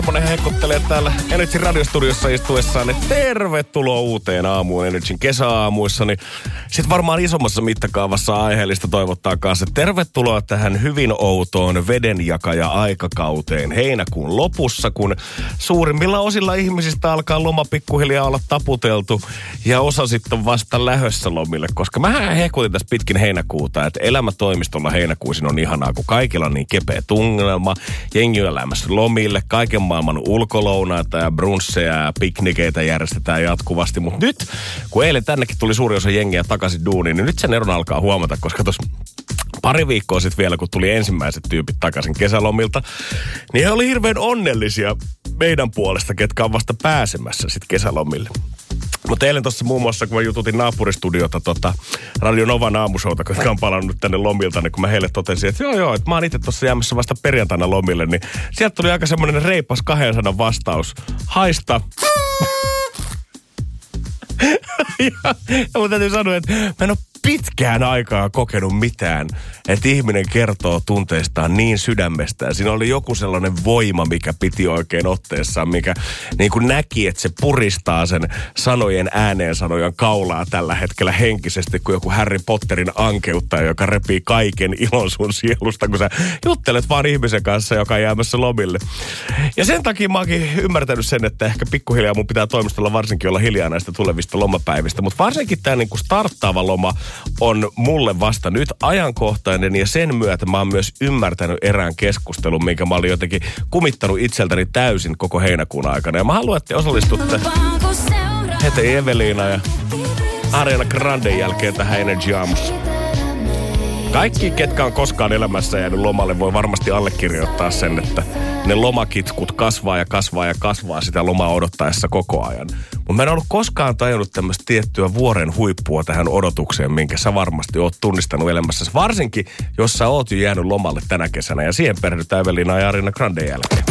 Monen hehkuttelee täällä Energyn radiostudiossa istuessaan, niin tervetuloa uuteen aamuun Energyn kesäaamuissa. Niin sit varmaan isommassa mittakaavassa aiheellista toivottaa kanssa tervetuloa tähän hyvin outoon vedenjakaja-aikakauteen heinäkuun lopussa, kun suurimmilla osilla ihmisistä alkaa loma pikkuhiljaa olla taputeltu ja osa sitten on vasta lähössä lomille, koska mähän hehkutin tässä pitkin heinäkuuta, että elämä toimistolla heinäkuisin on ihanaa, kun kaikilla on niin kepeä tunnelma, jengi on elämässä lomille, kaiken maailman ulkolounaita ja brunsseja ja piknikeitä järjestetään jatkuvasti. Mutta nyt, kun eilen tännekin tuli suuri osa jengiä takaisin duuniin, niin nyt sen eron alkaa huomata, koska tuossa pari viikkoa sitten vielä, kun tuli ensimmäiset tyypit takaisin kesälomilta, niin he oli hirveän onnellisia meidän puolesta, ketkä on vasta pääsemässä sitten kesälomille. Mutta eilen tuossa muun muassa, kun mä jututin naapuristudiota Radio Novan aamushowta, jotka on palannut tänne lomilta, niin kun mä heille totesin, että joo, että mä oon itse tuossa jäämässä vasta perjantaina lomille, niin sieltä tuli aika semmoinen reipas 200 vastaus. Haista. ja mun täytyy sanoa, että mä en ole pitkään aikaa kokenut mitään, että ihminen kertoo tunteistaan niin sydämestään. Siinä oli joku sellainen voima, mikä piti oikein otteessaan, mikä niin kuin näki, että se puristaa sen sanojen kaulaa tällä hetkellä henkisesti, kuin joku Harry Potterin ankeuttaja, joka repii kaiken ilon sun sielusta, kun sä juttelet vaan ihmisen kanssa, joka on jäämässä lomille. Ja sen takia mä oonkin ymmärtänyt sen, että ehkä pikkuhiljaa mun pitää toimistolla varsinkin olla hiljaa näistä tulevista lomapäivistä, mutta varsinkin tämä niin kuin starttaava loma on mulle vasta nyt ajankohtainen ja sen myötä mä oon myös ymmärtänyt erään keskustelun, minkä mä olin jotenkin kumittanut itseltäni täysin koko heinäkuun aikana. Ja mä haluan, että osallistutte heti Eveliina ja Ariana Granden jälkeen tähän Energy aamussa. Kaikki, ketkä on koskaan elämässä jäänyt lomalle, voi varmasti allekirjoittaa sen, että ne lomakitkut kasvaa ja kasvaa ja kasvaa sitä lomaa odottaessa koko ajan. Mutta mä en ollut koskaan tajunnut tämmöistä tiettyä vuoren huippua tähän odotukseen, minkä sä varmasti oot tunnistanut elämässäsi. Varsinkin, jos sä oot jo jäänyt lomalle tänä kesänä ja siihen perehdytään Eveliina ja Ariana Granden jälkeen.